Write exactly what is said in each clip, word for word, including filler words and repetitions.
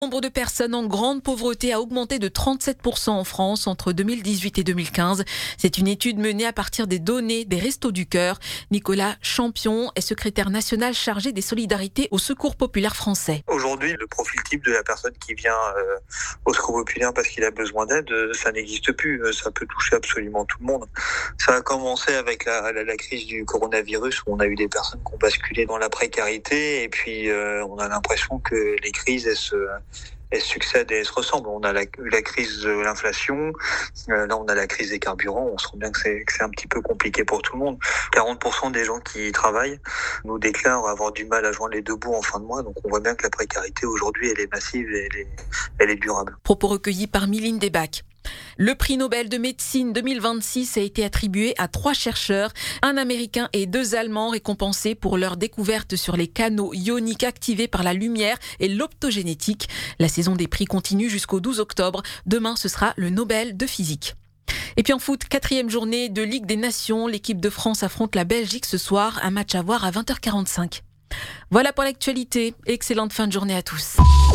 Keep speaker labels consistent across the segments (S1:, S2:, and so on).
S1: Le nombre de personnes en grande pauvreté a augmenté de trente-sept pour cent en France entre deux mille dix-huit et deux mille quinze. C'est une étude menée à partir des données des Restos du Cœur. Nicolas Champion est secrétaire national chargé des solidarités au Secours populaire français.
S2: Aujourd'hui, le profil type de la personne qui vient euh, au Secours populaire parce qu'il a besoin d'aide, ça n'existe plus. Ça peut toucher absolument tout le monde. Ça a commencé avec la, la, la crise du coronavirus où on a eu des personnes qui ont basculé dans la précarité et puis euh, on a l'impression que les crises, elles se... elles succèdent et elles se ressemblent. On a la, la crise de l'inflation, euh, là on a la crise des carburants, on se rend bien que c'est, que c'est un petit peu compliqué pour tout le monde. quarante pour cent des gens qui travaillent nous déclarent avoir du mal à joindre les deux bouts en fin de mois, donc on voit bien que la précarité aujourd'hui elle est massive et elle est, elle est durable.
S1: Propos recueillis par Mylène Debac. Le prix Nobel de médecine deux mille vingt-six a été attribué à trois chercheurs, un Américain et deux Allemands récompensés pour leur découverte sur les canaux ioniques activés par la lumière et l'optogénétique. La saison des prix continue jusqu'au douze octobre. Demain, ce sera le Nobel de physique. Et puis en foot, quatrième journée de Ligue des Nations. L'équipe de France affronte la Belgique ce soir. Un match à voir à vingt heures quarante-cinq. Voilà pour l'actualité. Excellente fin de journée à tous.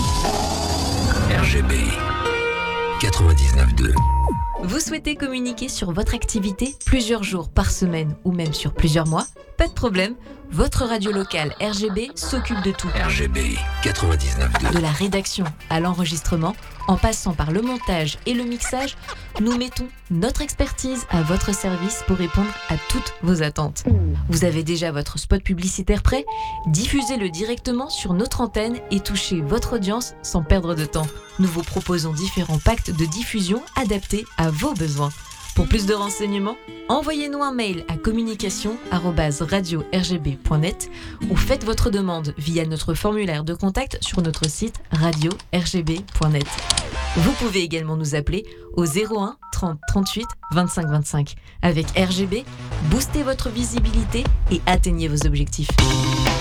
S3: R G B quatre-vingt-dix-neuf deux.
S4: Vous souhaitez communiquer sur votre activité plusieurs jours par semaine ou même sur plusieurs mois ? Pas de problème, votre radio locale R G B s'occupe de tout.
S3: R G B quatre-vingt-dix-neuf deux.
S4: De la rédaction à l'enregistrement, en passant par le montage et le mixage, nous mettons notre expertise à votre service pour répondre à toutes vos attentes. Vous avez déjà votre spot publicitaire prêt ? Diffusez-le directement sur notre antenne et touchez votre audience sans perdre de temps. Nous vous proposons différents packs de diffusion adaptés à vos besoins. Pour plus de renseignements, envoyez-nous un mail à communication arobase radio r g b point net ou faites votre demande via notre formulaire de contact sur notre site radio r g b point net. Vous pouvez également nous appeler au zéro un trente trente-huit vingt-cinq vingt-cinq. Avec R G B, boostez votre visibilité et atteignez vos objectifs.